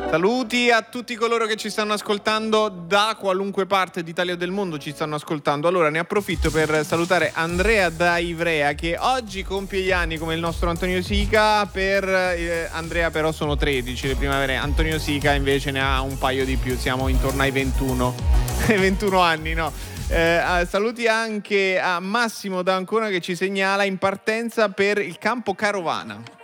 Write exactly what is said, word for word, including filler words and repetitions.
Saluti a tutti coloro che ci stanno ascoltando da qualunque parte d'Italia o del mondo ci stanno ascoltando. Allora ne approfitto per salutare Andrea da Ivrea, che oggi compie gli anni come il nostro Antonio Sica. Per eh, Andrea però sono tredici le primavere, Antonio Sica invece ne ha un paio di più, siamo intorno ai ventuno ventuno anni, no? Eh, saluti anche a Massimo da Ancona che ci segnala in partenza per il campo Carovana.